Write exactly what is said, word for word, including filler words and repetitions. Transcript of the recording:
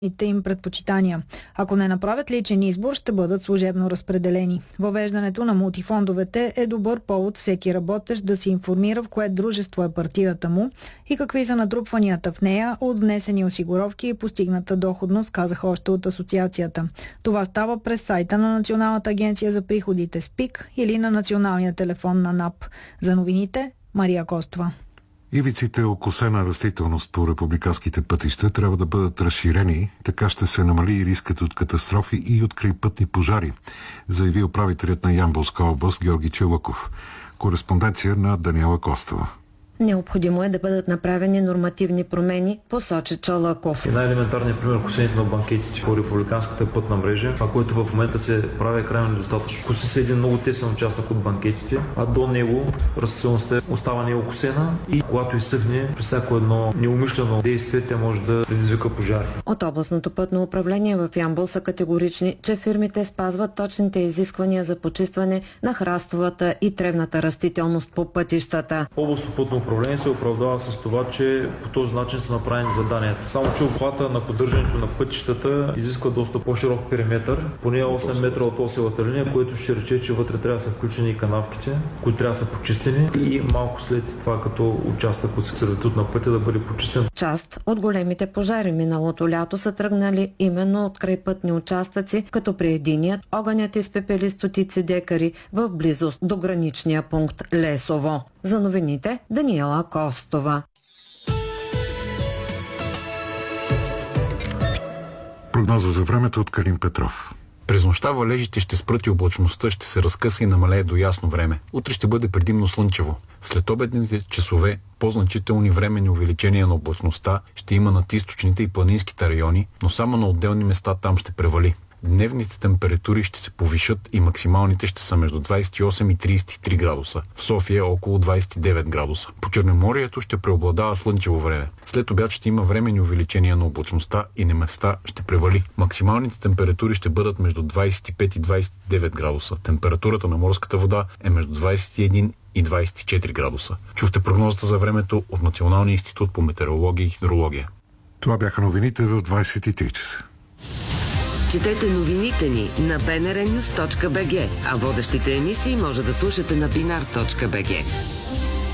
им предпочитания. Ако не направят личен избор, ще бъдат служебно разпределени. Въвеждането на мултифондовете е добър повод всеки работещ да се информира в кое дружество е партидата му и какви са натрупванията в нея от внесени осигуровки и постигната доходност, казаха още от асоциацията. Това става през сайта на Националната агенция за приходите СПИК или на националния телефон на НАП. За новините Мария Костова. Ивиците окосена растителност по републиканските пътища трябва да бъдат разширени, така ще се намали и рискът от катастрофи и от крайпътни пожари, заяви управителят на Ямболска област Георги Челъков. Кореспонденция на Даниела Костова. Необходимо е да бъдат направени нормативни промени, посочи Чалъков. И най-елементарният пример косенето на банкетите по републиканската пътна мрежа, това, което в момента се прави, е крайно недостатъчно. Коси се един много тесен участък от банкетите, а до него растителността остава неокосена и когато изсъхне, при всяко едно неумишлено действие, тя може да предизвика пожари. От областното пътно управление в Ямбол са категорични, че фирмите спазват точните изисквания за почистване на храстовата и тревната растителност по пътищата. Областно пътно управление се оправдава с това, че по този начин са направени заданията. Само че обхвата на поддържането на пътищата изисква доста по-широк периметър, поне осем метра от осевата линия, което ще рече, че вътре трябва да са включени и канавките, които трябва да са почистени и малко след това като участък от сервитут на пътя да бъде почистен. Част от големите пожари миналото лято са тръгнали именно от крайпътни участъци, като при единият огънят изпепели стотици декари в близост до граничния пункт Лесово. За новините Даниела Костова. Прогноза за времето от Калин Петров. През нощта валежите ще спрат и облачността ще се разкъса и намалее до ясно време. Утре ще бъде предимно слънчево. В следобедните часове по-значителни временни увеличения на облачността ще има над източните и планинските райони, но само на отделни места там ще превали. Дневните температури ще се повишат и максималните ще са между двадесет и осем и тридесет и три градуса. В София около двадесет и девет градуса. По Черноморието ще преобладава слънчево време. След обяд ще има временни увеличения на облачността и на места ще превали. Максималните температури ще бъдат между двадесет и пет и двадесет и девет градуса. Температурата на морската вода е между двадесет и един и двадесет и четири градуса. Чухте прогнозата за времето от Националния институт по метеорология и хидрология. Това бяха новините в двадесет и три часа. Четете новините ни на би ен ар нюс точка би джи, а водещите емисии може да слушате на бинар точка би джи.